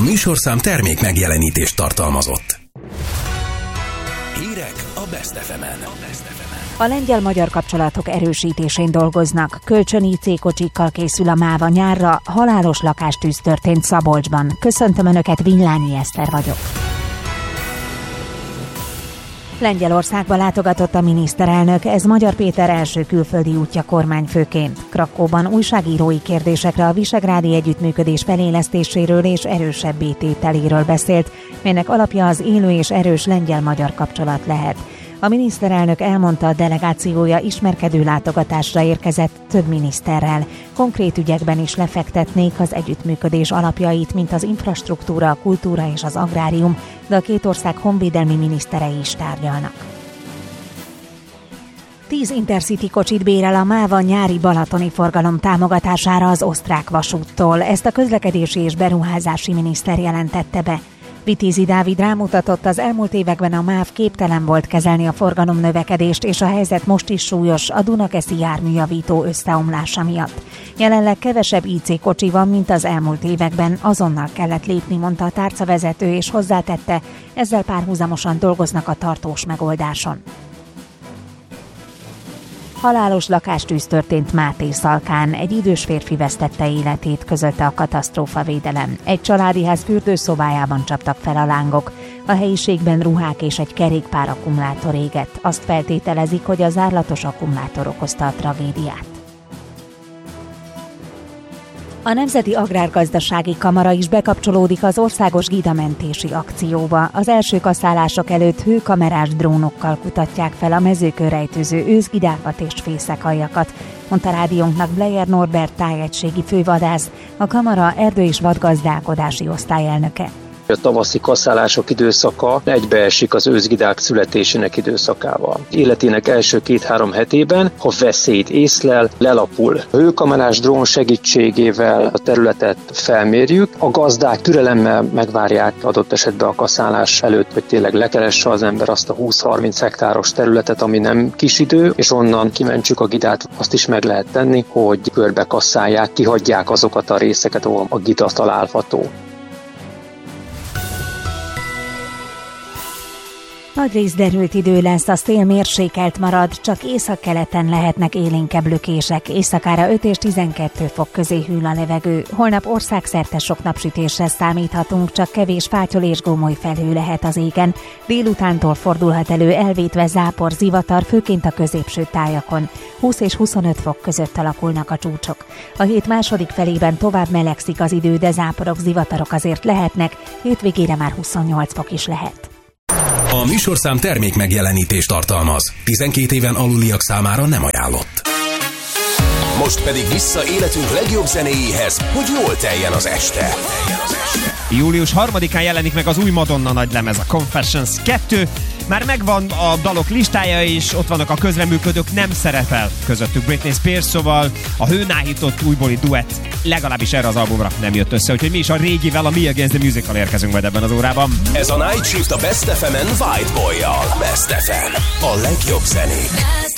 műsorszám termék megjelenítést tartalmazott. Hírek a Best FM-en. A lengyel-magyar kapcsolatok erősítésén dolgoznak. Kölcsön IC kocsikkal készül a MÁV a nyárra. Halálos lakástűz történt Szabolcsban. Köszöntöm Önöket, Vinyányi Eszter vagyok. Lengyelországba látogatott a miniszterelnök, ez Magyar Péter első külföldi útja kormányfőként. Krakkóban újságírói kérdésekre a visegrádi együttműködés felélesztéséről és erősebbé tételéről beszélt, melynek alapja az élő és erős lengyel-magyar kapcsolat lehet. A miniszterelnök elmondta, a delegációja ismerkedő látogatásra érkezett több miniszterrel. Konkrét ügyekben is lefektetnék az együttműködés alapjait, mint az infrastruktúra, a kultúra és az agrárium, de a két ország honvédelmi miniszterei is tárgyalnak. 10 Intercity kocsit bérel a MÁV a nyári balatoni forgalom támogatására az osztrák vasúttól. Ezt a közlekedési és beruházási miniszter jelentette be. Vitézi Dávid rámutatott, az elmúlt években a MÁV képtelen volt kezelni a forgalom növekedést, és a helyzet most is súlyos a Dunakeszi járműjavító összeomlása miatt. Jelenleg kevesebb IC kocsi van, mint az elmúlt években, azonnal kellett lépni, mondta a tárcavezető, és hozzátette, ezzel párhuzamosan dolgoznak a tartós megoldáson. Halálos lakástűz történt Mátészalkán, egy idős férfi vesztette életét, közölte a katasztrófavédelem. Egy családi ház fürdőszobájában csaptak fel a lángok. A helyiségben ruhák és egy kerékpár akkumulátor égett. Azt feltételezik, hogy a zárlatos akkumulátor okozta a tragédiát. A Nemzeti Agrárgazdasági Kamara is bekapcsolódik az országos gidamentési akcióba. Az első kaszálások előtt hőkamerás drónokkal kutatják fel a mezőkön rejtőző őszgidákat és fészekaljakat, mondta rádiónknak Bleyer Norbert tájegységi fővadász, a kamara erdő- és vadgazdálkodási osztályelnöke. A tavaszi kaszálások időszaka egybeesik az őszgidák születésének időszakával. Életének első 2-3 hetében, ha veszélyt észlel, lelapul. A hőkamerás drón segítségével a területet felmérjük. A gazdák türelemmel megvárják adott esetben a kaszálás előtt, hogy tényleg lekeresse az ember azt a 20-30 hektáros területet, ami nem kis idő, és onnan kimentsük a gidát. Azt is meg lehet tenni, hogy körbe kasszálják, kihagyják azokat a részeket, ahol a gida található. Nagyrészt derült idő lesz, a szél mérsékelt marad, csak északkeleten lehetnek élénkebb lökések, éjszakára 5 és 12 fok közé hűl a levegő. Holnap országszerte sok napsütésre számíthatunk, csak kevés fátyol és gomoly felhő lehet az égen. Délutántól fordulhat elő elvétve zápor, zivatar, főként a középső tájakon. 20 és 25 fok között alakulnak a csúcsok. A hét második felében tovább melegszik az idő, de záporok, zivatarok azért lehetnek, hétvégére már 28 fok is lehet. A műsorszám termék megjelenítést tartalmaz. 12 éven aluliak számára nem ajánlott. Most pedig vissza életünk legjobb zenéjéhez, hogy jól teljen az este. Július 3-án jelenik meg az új Madonna nagylemez, a Confessions 2. Már megvan a dalok listája, és ott vannak a közreműködők, nem szerepel közöttük Britney Spears, szóval a hőnáhított újbóli duett legalábbis erre az albumra nem jött össze, úgyhogy mi is a régivel, a Me Against the Musical érkezünk majd ebben az órában. Ez a Night Shift a Best FM-en White Boy-jal. Best FM. A legjobb zenék.